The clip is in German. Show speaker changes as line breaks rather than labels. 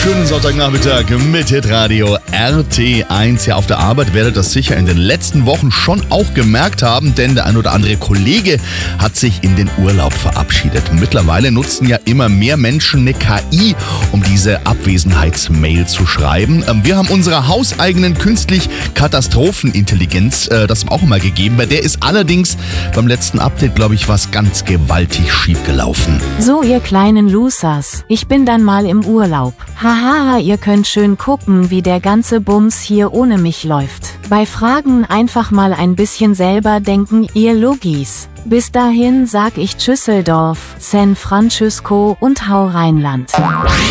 Schönen Sonntagnachmittag mit Hitradio RT1. Ja, auf der Arbeit werdet ihr das sicher in den letzten Wochen schon auch gemerkt haben, denn der ein oder andere Kollege hat sich in den Urlaub verabschiedet. Mittlerweile nutzen ja immer mehr Menschen eine KI, um diese Abwesenheitsmail zu schreiben. Wir haben unsere hauseigenen künstlich Katastrophenintelligenz, das auch mal gegeben. Bei der ist allerdings beim letzten Update, glaube ich, was ganz gewaltig schief gelaufen.
So, ihr kleinen Losers, ich bin dann mal im Urlaub. Haha, ihr könnt schön gucken, wie der ganze Bums hier ohne mich läuft. Bei Fragen einfach mal ein bisschen selber denken, ihr Logis. Bis dahin sag ich Tschüsseldorf, San Francisco und hau Rheinland.